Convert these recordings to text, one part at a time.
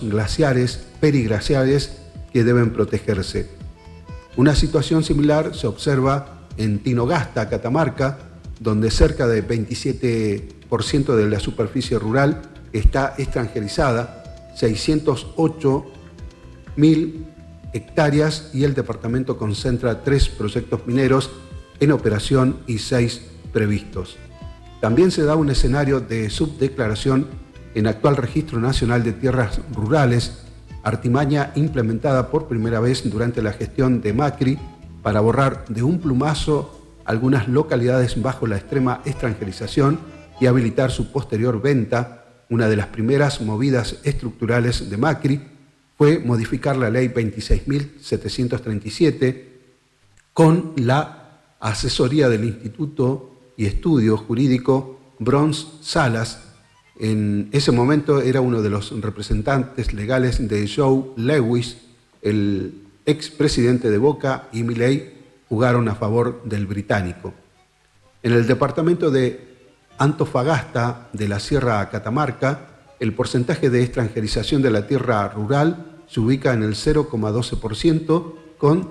glaciares, periglaciares que deben protegerse. Una situación similar se observa en Tinogasta, Catamarca, donde cerca del 27% de la superficie rural está extranjerizada, 608.000 hectáreas, y el departamento concentra 3 proyectos mineros en operación y 6 previstos. También se da un escenario de subdeclaración en actual Registro Nacional de Tierras Rurales, artimaña implementada por primera vez durante la gestión de Macri para borrar de un plumazo algunas localidades bajo la extrema extranjerización y habilitar su posterior venta. Una de las primeras movidas estructurales de Macri fue modificar la ley 26.737 con la asesoría del Instituto y Estudio Jurídico Brons Salas. En ese momento era uno de los representantes legales de Joe Lewis, el expresidente de Boca, y Milei jugaron a favor del británico. En el departamento de Antofagasta de la Sierra Catamarca, el porcentaje de extranjerización de la tierra rural se ubica en el 0,12% con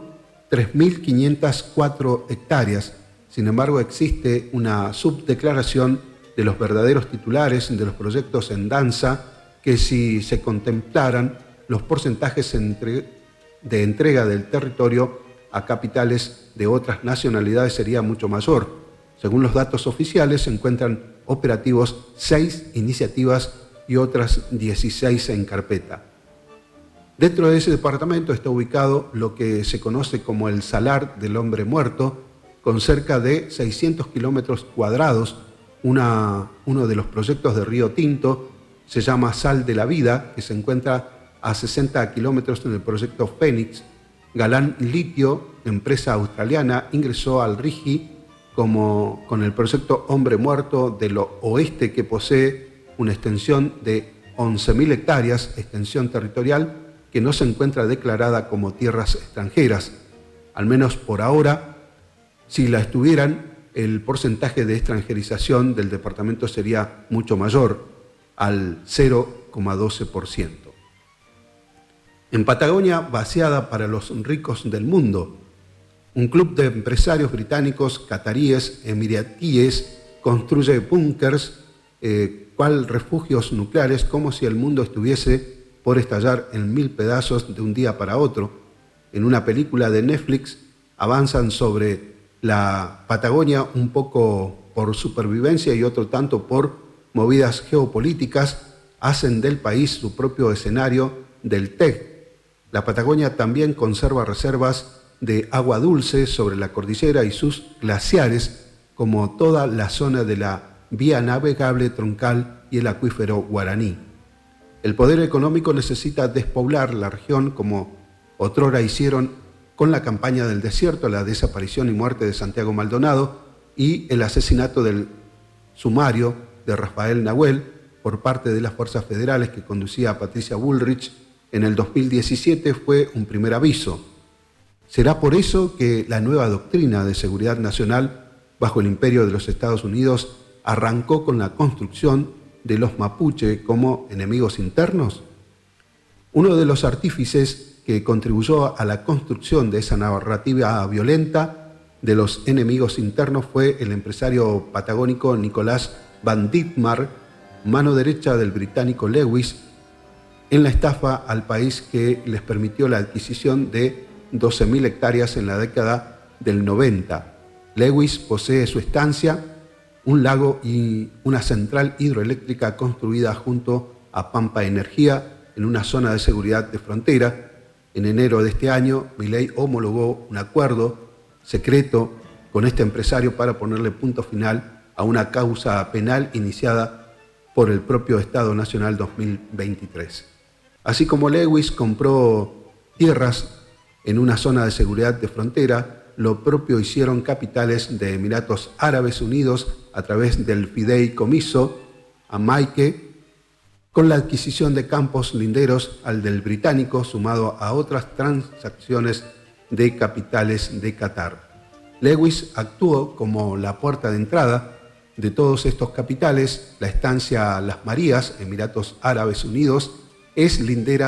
3.504 hectáreas. Sin embargo, existe una subdeclaración de los verdaderos titulares de los proyectos en danza que, si se contemplaran los porcentajes de entrega del territorio a capitales de otras nacionalidades, sería mucho mayor. Según los datos oficiales, se encuentran operativos 6 iniciativas y otras 16 en carpeta. Dentro de ese departamento está ubicado lo que se conoce como el Salar del Hombre Muerto, con cerca de 600 kilómetros cuadrados. Uno de los proyectos de Río Tinto se llama Sal de la Vida, que se encuentra a 60 kilómetros en el proyecto Fénix. Galán Litio, empresa australiana, ingresó al RIGI con el proyecto Hombre Muerto del Oeste, que posee una extensión de 11.000 hectáreas, extensión territorial que no se encuentra declarada como tierras extranjeras. Al menos por ahora, si la estuvieran, el porcentaje de extranjerización del departamento sería mucho mayor, al 0,12%. En Patagonia, vaciada para los ricos del mundo, un club de empresarios británicos, cataríes, emiratíes, construye búnkers, cual refugios nucleares, como si el mundo estuviese por estallar en 1000 pedazos de un día para otro. En una película de Netflix avanzan sobre la Patagonia, un poco por supervivencia y otro tanto por movidas geopolíticas, hacen del país su propio escenario del TEC. La Patagonia también conserva reservas de agua dulce sobre la cordillera y sus glaciares, como toda la zona de la vía navegable troncal y el acuífero Guaraní. El poder económico necesita despoblar la región, como otrora hicieron con la campaña del desierto, la desaparición y muerte de Santiago Maldonado y el asesinato del sumario de Rafael Nahuel por parte de las fuerzas federales que conducía a Patricia Bullrich en el 2017 fue un primer aviso. ¿Será por eso que la nueva doctrina de seguridad nacional bajo el imperio de los Estados Unidos arrancó con la construcción de los mapuche como enemigos internos? Uno de los artífices que contribuyó a la construcción de esa narrativa violenta de los enemigos internos fue el empresario patagónico Nicolás Van Dittmar, mano derecha del británico Lewis, en la estafa al país que les permitió la adquisición de 12.000 hectáreas en la década del 90. Lewis posee su estancia, un lago y una central hidroeléctrica construida junto a Pampa Energía en una zona de seguridad de frontera. En enero de este año, Milei homologó un acuerdo secreto con este empresario para ponerle punto final a una causa penal iniciada por el propio Estado Nacional 2023. Así como Lewis compró tierras en una zona de seguridad de frontera, lo propio hicieron capitales de Emiratos Árabes Unidos a través del fideicomiso Amaike, con la adquisición de campos linderos al del británico, sumado a otras transacciones de capitales de Qatar. Lewis actuó como la puerta de entrada de todos estos capitales. La estancia Las Marías, Emiratos Árabes Unidos, es lindera